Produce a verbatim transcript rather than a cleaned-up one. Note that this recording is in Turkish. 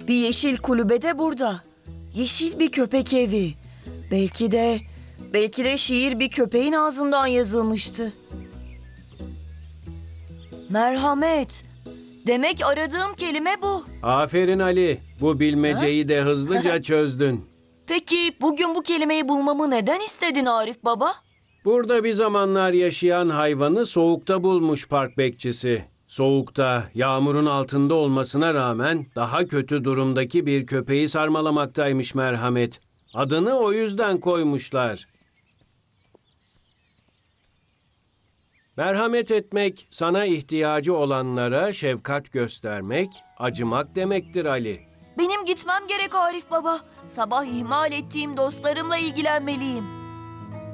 Bir yeşil kulübe de burada. Yeşil bir köpek evi. Belki de, belki de şiir bir köpeğin ağzından yazılmıştı. Merhamet. Demek aradığım kelime bu. Aferin Ali. Bu bilmeceyi de hızlıca çözdün. Peki bugün bu kelimeyi bulmamı neden istedin Arif Baba? Burada bir zamanlar yaşayan hayvanı soğukta bulmuş park bekçisi. Soğukta, yağmurun altında olmasına rağmen daha kötü durumdaki bir köpeği sarmalamaktaymış Merhamet. Adını o yüzden koymuşlar. Merhamet etmek, sana ihtiyacı olanlara şefkat göstermek, acımak demektir Ali. Benim gitmem gerek Arif Baba. Sabah ihmal ettiğim dostlarımla ilgilenmeliyim.